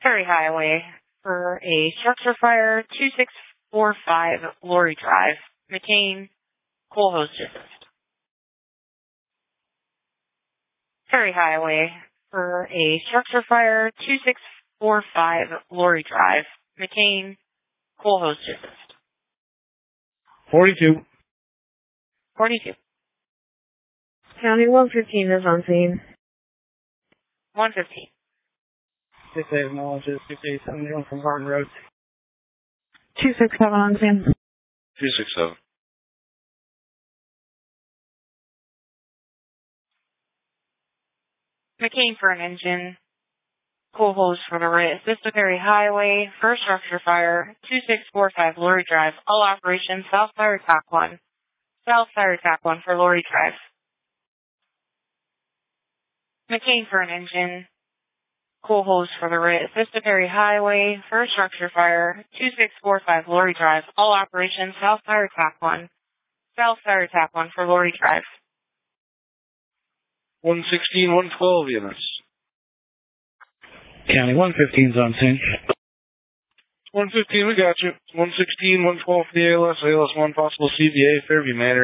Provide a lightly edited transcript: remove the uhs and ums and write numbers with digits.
Perry Highway for a structure fire, 2645 Lori Drive, McCain, coal hose assist. Perry Highway for a structure fire, 2645 Lori Drive, McCain, coal hose assist. 42. 42. County 115 is on scene. 115. 6-8 acknowledges 5871 from Garden Road. 267 on scene. 267. McCain for an engine. Coal hose for the right assist to Perry Highway. First structure fire, 2645 Lori Drive. All operations, South Fire Attack 1. South Fire Attack 1 for Lori Drive. McCain for an engine. Coal hose for the right assist to Perry Highway. First structure fire, 2645 Lori Drive. All operations, South Fire Attack 1. South Fire Attack 1 for Lori Drive. 116, 112 units. County 115's on scene. 115, we got you. 116, 112 for the ALS. ALS 1 possible CVA, Fairview Manor.